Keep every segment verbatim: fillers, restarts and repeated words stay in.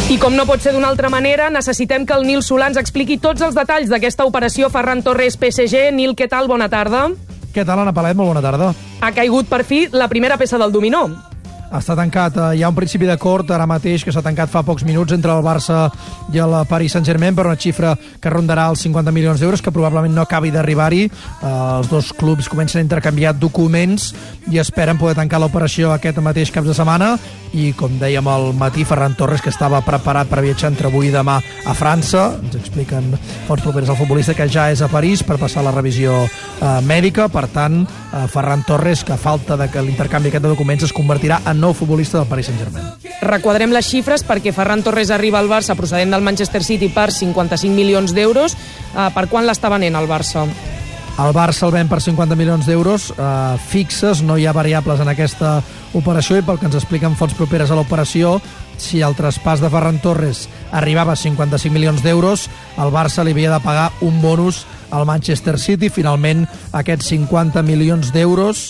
I com no pot ser d'una altra manera, necessitem que el Nil Solà ens expliqui tots els detalls d'aquesta operació Ferran Torres P S G. Nil, què tal? Bona tarda. Què tal, Anna Palet? Molt bona tarda. Ha caigut per fi la primera peça del dominó. Està tancat. Hi ha un principi d'acord ara mateix que s'ha tancat fa pocs minuts entre el Barça i el Paris Saint-Germain per una xifra que rondarà els cinquanta milions d'euros, que probablement no acabi d'arribar-hi. Els dos clubs comencen a intercanviar documents i esperen poder tancar l'operació aquest mateix cap de setmana. I, com dèiem al matí, Ferran Torres, que estava preparat per viatjar entre avui i demà a França, ens expliquen fonts properes al futbolista que ja és a París per passar la revisió eh, mèdica. Per tant, eh, Ferran Torres, que a falta de que l'intercanvi aquest de documents es convertirà en nou futbolista del Paris Saint-Germain. Requadrem les xifres perquè Ferran Torres arriba al Barça procedent del Manchester City per cinquanta-cinc milions d'euros. Eh, per quan l'està venent el Barça? El Barça el ven per cinquanta milions d'euros eh, fixes, no hi ha variables en aquesta operació, i pel que ens expliquen fonts properes a l'operació, si el traspàs de Ferran Torres arribava a cinquanta-cinc milions d'euros, el Barça li havia de pagar un bonus al Manchester City. Finalment, aquests cinquanta milions d'euros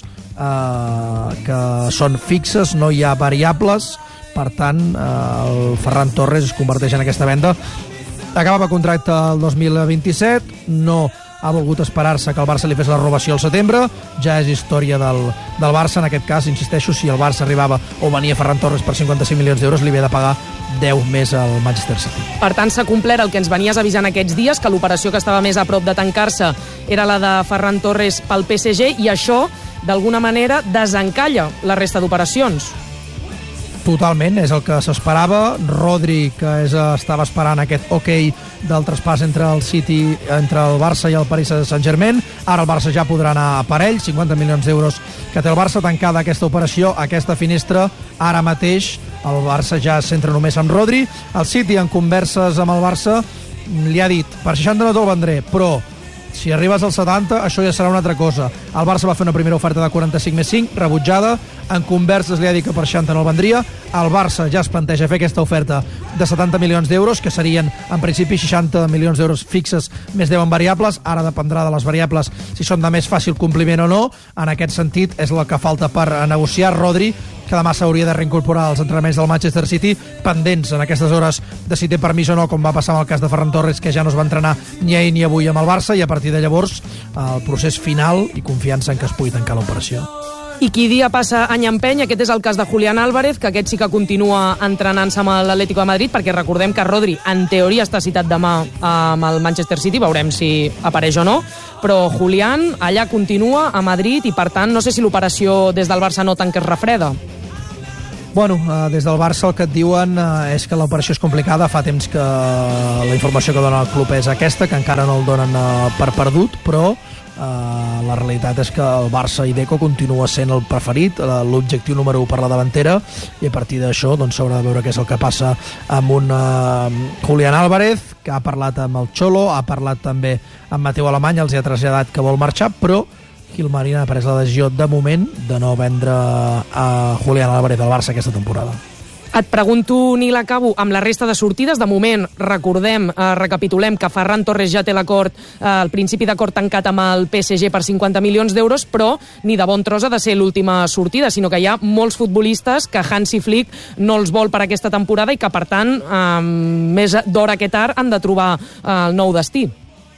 eh, que són fixes, no hi ha variables, per tant, eh, el Ferran Torres es converteix en aquesta venda. Acabava contracte el dos mil vint-i-set, no ha volgut esperar-se que el Barça li fes la renovació al setembre, ja és història del, del Barça. En aquest cas, insisteixo, si el Barça arribava o venia Ferran Torres per cinquanta-cinc milions d'euros, li havia de pagar deu més al Manchester City. Per tant, s'ha complert el que ens venies avisant aquests dies, que l'operació que estava més a prop de tancar-se era la de Ferran Torres pel P S G, i això, d'alguna manera, desencalla la resta d'operacions. Totalment, és el que s'esperava. Rodri, que és, estava esperant aquest ok del traspàs entre el City, entre el Barça i el Paris Saint-Germain. Ara el Barça ja podrà anar a parell, cinquanta milions d'euros que té el Barça. Tancada aquesta operació, aquesta finestra, ara mateix el Barça ja es centra només en Rodri. El City, en converses amb el Barça, li ha dit, per seixanta no te'l vendré, però si arribes als setanta, això ja serà una altra cosa. El Barça va fer una primera oferta de quaranta-cinc més cinc, rebutjada. En converses li ha dit que per seixanta no el vendria. El Barça ja es planteja fer aquesta oferta de setanta milions d'euros, que serien, en principi, seixanta milions d'euros fixes més deu en variables. Ara dependrà de les variables si són de més fàcil compliment o no. En aquest sentit, és el que falta per negociar. Rodri, que demà s'hauria de reincorporar als entrenaments del Manchester City, pendents en aquestes hores de si té permís o no, com va passar amb el cas de Ferran Torres, que ja no es va entrenar ni ahir ni avui amb el Barça, i a partir de llavors el procés final i confiança en que es pugui tancar l'operació. I qui dia passa any empeny, aquest és el cas de Julián Álvarez, que aquest sí que continua entrenant-se amb l'Atlético de Madrid, perquè recordem que Rodri, en teoria, està citat demà amb el Manchester City, veurem si apareix o no, però Julián allà continua a Madrid i, per tant, no sé si l'operació des del Barça no tanca es refreda. Bueno, eh, des del Barça el que et diuen eh, és que l'operació és complicada. Fa temps que la informació que dona el club és aquesta, que encara no el donen eh, per perdut, però Uh, la realitat és que el Barça i Deco continua sent el preferit, uh, l'objectiu número u per la davantera, i a partir d'això doncs, s'haurà de veure què és el que passa amb un uh, Julián Álvarez, que ha parlat amb el Cholo, ha parlat també amb Mateu Alemany, els ha traslladat que vol marxar, però Gilmarín ha pres la decisió de moment de no vendre a Julián Álvarez al Barça aquesta temporada. Et pregunto, Nil, acabo amb la resta de sortides. De moment, recordem, eh, recapitulem que Ferran Torres ja té l'acord, eh, el principi d'acord tancat amb el P S G per cinquanta milions d'euros, però ni de bon tros ha de ser l'última sortida, sinó que hi ha molts futbolistes que Hansi Flick no els vol per aquesta temporada i que, per tant, eh, més d'hora que tard han de trobar eh, el nou destí.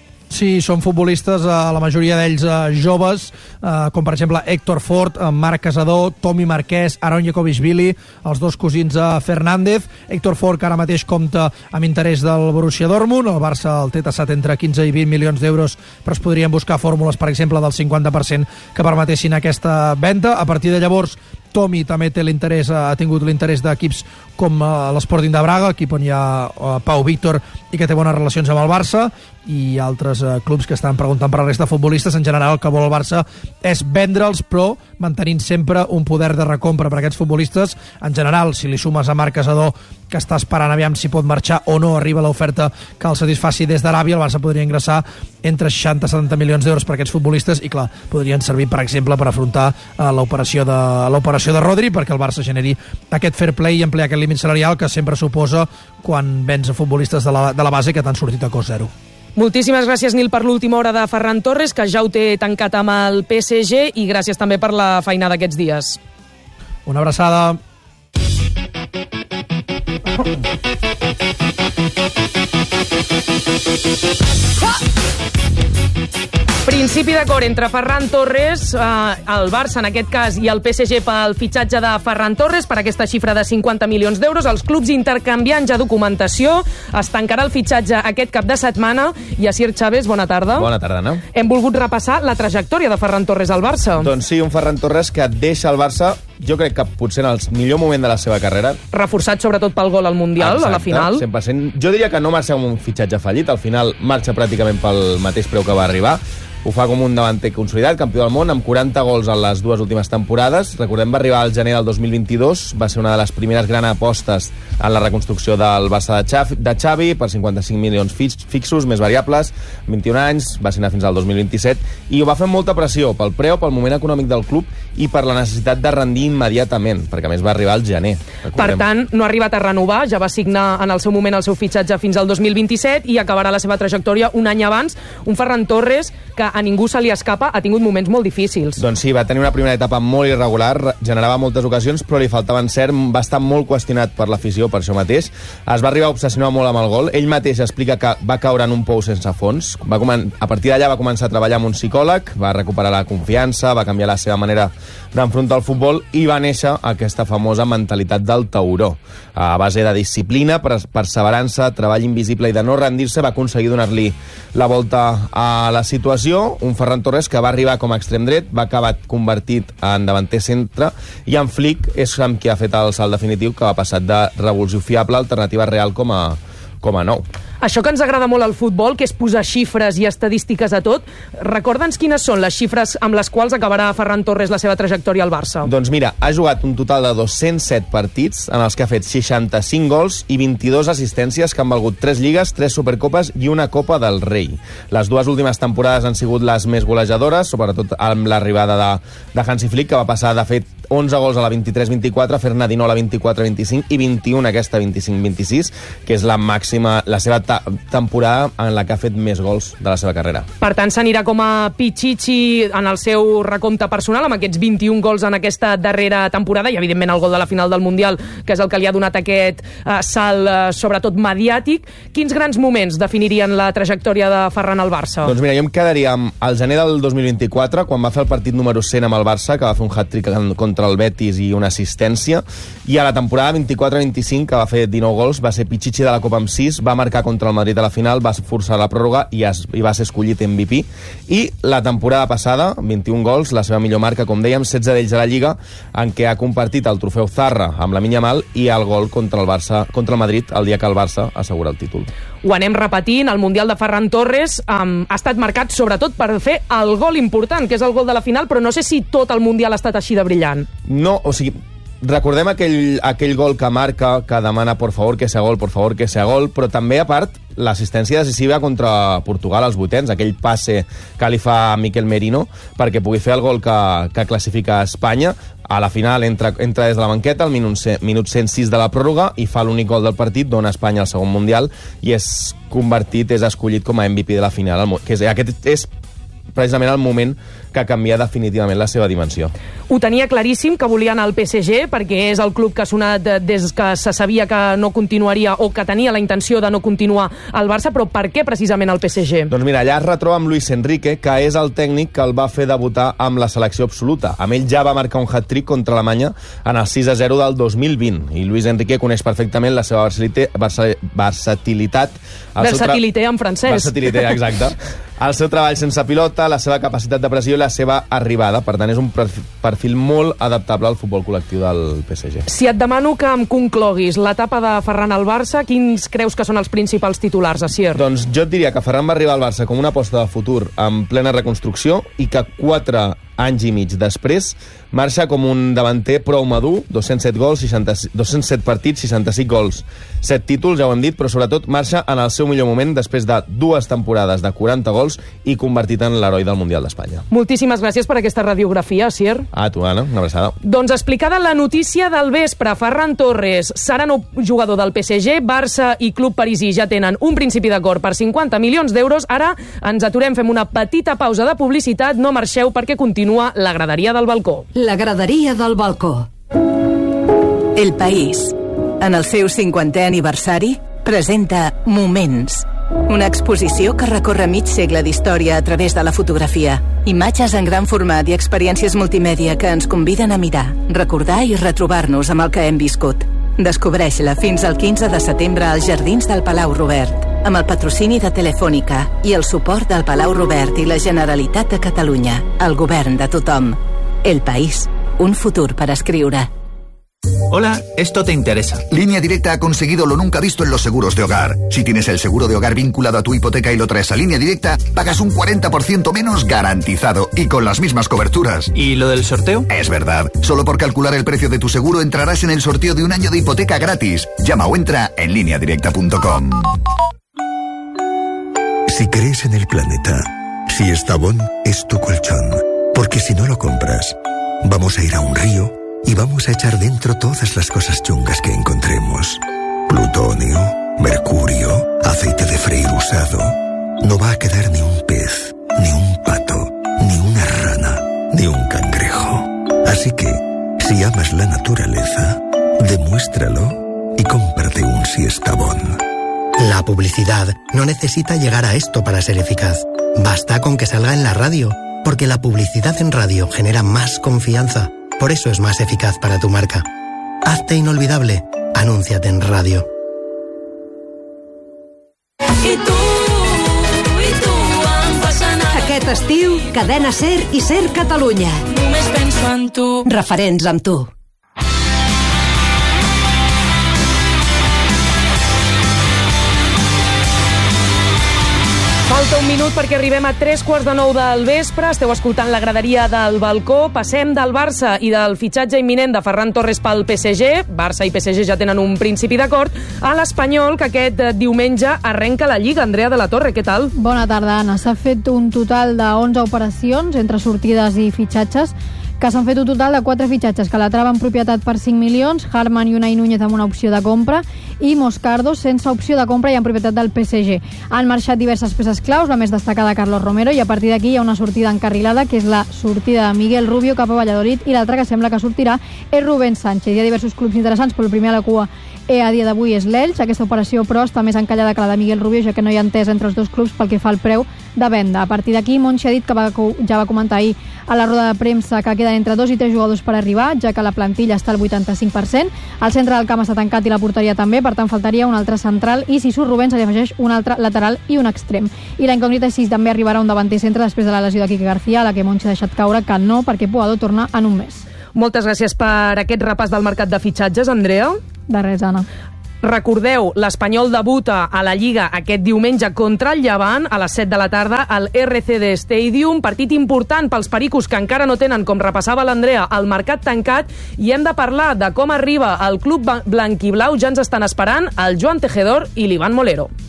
Sí, són futbolistes, eh, la majoria d'ells eh, joves, eh, com per exemple Héctor Ford, eh, Marc Casador, Tomi Marquès, Aron Jakovishvili, els dos cosins de Fernández. Héctor Ford, que ara mateix compta amb interès del Borussia Dortmund. El Barça el té tassat entre quinze i vint milions d'euros, però es podrien buscar fórmules, per exemple, del cinquanta per cent que permetessin aquesta venda. A partir de llavors, Tomi també té l'interès, ha tingut l'interès d'equips com l'Sporting de Braga, equip on hi ha Pau Víctor i que té bones relacions amb el Barça, i altres clubs que estan preguntant per la resta de futbolistes. En general, el que vol el Barça és vendre'ls, però mantenint sempre un poder de recompra per a aquests futbolistes. En general, si li sumes a Marc Casador, que està esperant aviam si pot marxar o no, arriba l'oferta que el satisfaci des d'Aràbia, el Barça podria ingressar entre seixanta i setanta milions d'euros per aquests futbolistes, i clar, podrien servir, per exemple, per afrontar uh, l'operació de l'operació de Rodri, perquè el Barça generi aquest fair play i ampliar aquest límit salarial que sempre suposa quan vens a futbolistes de la, de la base que t'han sortit a cost zero. Moltíssimes gràcies, Nil, per l'última hora de Ferran Torres, que ja ho té tancat amb el P S G, i gràcies també per la feina d'aquests dies. Una abraçada. Principi d'acord entre Ferran Torres, eh, el Barça en aquest cas, i el P S G pel fitxatge de Ferran Torres per aquesta xifra de cinquanta milions d'euros. Els clubs intercanviant ja documentació. Es tancarà el fitxatge aquest cap de setmana. I Asier Chávez, bona tarda. Bona tarda, Anna. Hem volgut repassar la trajectòria de Ferran Torres al Barça. Doncs sí, un Ferran Torres que deixa el Barça, jo crec que potser en el millor moment de la seva carrera. Reforçat sobretot pel gol al Mundial, Exacte, a la final. cent per cent. Jo diria que no marxa amb un fitxatge fallit, al final marxa pràcticament pel mateix preu que va arribar. Ho fa com un davanter consolidat, campió del món, amb quaranta gols en les dues últimes temporades. Recordem, va arribar al gener del dos mil vint-i-dos, va ser una de les primeres grans apostes en la reconstrucció del Barça de Xavi, de Xavi per cinquanta-cinc milions fixos, més variables, vint-i-un anys, va signar fins al dos mil vint-i-set, i ho va fer amb molta pressió pel preu, pel moment econòmic del club i per la necessitat de rendir immediatament, perquè a més va arribar al gener. Recordem. Per tant, no ha arribat a renovar, ja va signar en el seu moment el seu fitxatge fins al dos mil vint-i-set i acabarà la seva trajectòria un any abans. Un Ferran Torres que a ningú se li escapa, ha tingut moments molt difícils. Doncs sí, va tenir una primera etapa molt irregular, generava moltes ocasions, però li faltava encert, va estar molt qüestionat per l'afició, per això mateix. Es va arribar a obsessionar molt amb el gol. Ell mateix explica que va caure en un pou sense fons. Va comen- a partir d'allà va començar a treballar amb un psicòleg, va recuperar la confiança, va canviar la seva manera d'enfrontar el futbol i va néixer aquesta famosa mentalitat del tauró. A base de disciplina, perseverança, treball invisible i de no rendir-se, va aconseguir donar-li la volta a la situació. Un Ferran Torres que va arribar com a extrem dret, va acabar convertit en davanter centre, i en Flick és amb qui ha fet el salt definitiu, que va passar de revulsiu fiable a alternativa real com a, com a nou. Això que ens agrada molt al futbol, que és posar xifres i estadístiques a tot, recorda'ns quines són les xifres amb les quals acabarà Ferran Torres la seva trajectòria al Barça. Doncs mira, ha jugat un total de dos-cents set partits en els que ha fet seixanta-cinc gols i vint-i-dos assistències que han valgut tres lligues, tres supercopes i una Copa del Rei. Les dues últimes temporades han sigut les més golejadores, sobretot amb l'arribada de, de Hansi Flick, que va passar de fet onze gols a la vint-i-tres vint-i-quatre, a fer-ne dinou a la vint-i-quatre vint-i-cinc i vint-i-un aquesta vint-i-cinc vint-i-sis, que és la màxima, la seva ta temporada en la que ha fet més gols de la seva carrera. Per tant, s'anirà com a Pichichi en el seu recompte personal, amb aquests vint-i-un gols en aquesta darrera temporada, i evidentment el gol de la final del Mundial, que és el que li ha donat aquest uh, salt, uh, sobretot mediàtic. Quins grans moments definirien la trajectòria de Ferran al Barça? Doncs mira, jo em quedaria amb el gener del dos mil vint-i-quatre, quan va fer el partit número cent amb el Barça, que va fer un hat-trick contra el Betis i una assistència, i a la temporada vint-i-quatre vint-i-cinc, que va fer dinou gols, va ser Pichichi de la Copa amb sis, va marcar contra el Madrid a la final, va forçar la pròrroga i, es, i va ser escollit M V P. I la temporada passada, vint-i-un gols, la seva millor marca, com dèiem, setze d'ells a la Lliga, en què ha compartit el trofeu Zarra amb la Yamal i el gol contra el Barça, contra el Madrid, el dia que el Barça assegura el títol. Ho anem repetint, el Mundial de Ferran Torres um, ha estat marcat sobretot per fer el gol important, que és el gol de la final, però no sé si tot el Mundial ha estat així de brillant. No, o sigui, recordem aquell, aquell gol que marca, que demana por favor que sea gol, por favor que sea gol, però també, a part, l'assistència decisiva contra Portugal als vuitens, aquell passe que li fa a Miquel Merino perquè pugui fer el gol que, que classifica a Espanya. A la final entra, entra des de la banqueta al minut, minut cent sis de la pròrroga i fa l'únic gol del partit, dona a Espanya el segon Mundial i és convertit, és escollit com a M V P de la final. Que és, aquest és precisament el moment que canvia definitivament la seva dimensió. Ho tenia claríssim que volia anar al P S G perquè és el club que ha sonat des que se sabia que no continuaria o que tenia la intenció de no continuar al Barça, però per què precisament al P S G? Doncs mira, allà es retroba amb Luis Enrique, que és el tècnic que el va fer debutar amb la selecció absoluta. Amb ell ja va marcar un hat-trick contra Alemanya en el sis a zero del dos mil vint, i Luis Enrique coneix perfectament la seva versatilitat. Versatilité en francès. Versatilité, exacte. El seu treball sense pilota, la seva capacitat de pressió i la seva arribada. Per tant, és un perfil molt adaptable al futbol col·lectiu del P S G. Si et demano que em concloguis l'etapa de Ferran al Barça, quins creus que són els principals titulars, Asier? Doncs jo et diria que Ferran va arribar al Barça com una aposta de futur en plena reconstrucció i que quatre anys i mig després marxa com un davanter prou madur, dos-cents set gols, seixanta, dos-cents set partits, seixanta-cinc gols, set títols, ja ho hem dit, però sobretot marxa en el seu millor moment després de dues temporades de quaranta gols i convertit en l'heroi del Mundial d'Espanya. Moltíssimes gràcies per aquesta radiografia, Asier. A tu, Anna, una abraçada. Doncs explicada la notícia del vespre, Ferran Torres serà nou jugador del P S G, Barça i Club Parisí ja tenen un principi d'acord per cinquanta milions d'euros. Ara ens aturem, fem una petita pausa de publicitat, no marxeu perquè continua la graderia del balcó. La graderia del balcó. El País. en el seu cinquantè aniversari, presenta Moments, una exposició que recorre mig segle d'història a través de la fotografia. Imatges en gran format i experiències multimèdia que ens conviden a mirar, recordar i retrobar-nos amb el que hem viscut. Descobreix-la fins al quinze de setembre als Jardins del Palau Robert, amb el patrocini de Telefònica i el suport del Palau Robert i la Generalitat de Catalunya, el govern de tothom. El País, un futur para escriure. Hola, esto te interesa. Línea Directa ha conseguido lo nunca visto en los seguros de hogar. Si tienes el seguro de hogar vinculado a tu hipoteca y lo traes a Línea Directa, pagas un cuarenta por ciento menos garantizado y con las mismas coberturas. ¿Y lo del sorteo? Es verdad. Solo por calcular el precio de tu seguro entrarás en el sorteo de un año de hipoteca gratis. Llama o entra en línea directa punto com. Si crees en el planeta, si Estavón es tu colchón, porque si no lo compras, vamos a ir a un río y vamos a echar dentro todas las cosas chungas que encontremos. Plutonio, mercurio, aceite de freír usado. No va a quedar ni un pez, ni un pato, ni una rana, ni un cangrejo. Así que, si amas la naturaleza, demuéstralo y cómprate un Siestabón. La publicidad no necesita llegar a esto para ser eficaz. Basta con que salga en la radio, porque la publicidad en radio genera más confianza. Por eso es más eficaz para tu marca. Hazte inolvidable. Anúnciate en radio. I tu, i tu em fas anar... Aquest estiu, Cadena SER i SER Catalunya. Només penso en tu. Referents amb tu. Falta un minut perquè arribem a tres quarts de nou del vespre. Esteu escoltant la graderia del balcó. Passem del Barça i del fitxatge imminent de Ferran Torres pel P S G. Barça i P S G ja tenen un principi d'acord. A l'Espanyol, que aquest diumenge arrenca la Lliga. Andrea de la Torre, què tal? Bona tarda, Anna. S'ha fet un total d'onze operacions entre sortides i fitxatges, que s'han fet un total de quatre fitxatges, Calatrava en propietat per cinc milions, Harman i Unai Núñez amb una opció de compra i Moscardo sense opció de compra i en propietat del P S G. Han marxat diverses peces claus, la més destacada Carlos Romero, i a partir d'aquí hi ha una sortida encarrilada, que és la sortida de Miguel Rubio cap a Valladolid, i l'altra que sembla que sortirà és Rubén Sánchez. Hi ha diversos clubs interessants, però el primer a la cua a dia d'avui és l'Elx. Aquesta operació, però, està més encallada que la de Miguel Rubio, ja que no hi ha entès entre els dos clubs pel que fa al preu de venda. A partir d'aquí, Monchi ha dit que va, ja va comentar ahir a la roda de premsa que queden entre dos i tres jugadors per arribar, ja que la plantilla està al vuitanta-cinc per cent. El centre del camp està tancat i la porteria també, per tant faltaria un altre central, i si surt Rubén se li afegeix un altre lateral i un extrem. I la incògnita és si també arribarà un davanter centre després de la lesió de Quique García, a la que Monchi ha deixat caure que no, perquè Puado torna en un mes. Moltes gràcies per aquest repàs del mercat de fitxatges, Andrea. De res, Anna. Recordeu, l'Espanyol debuta a la Lliga aquest diumenge contra el Llevant a les set de la tarda al R C D Stadium, partit important pels pericos que encara no tenen, com repassava l'Andrea, el mercat tancat, i hem de parlar de com arriba el club blanquiblau. Ja ens estan esperant el Joan Tejedor i l'Ivan Molero.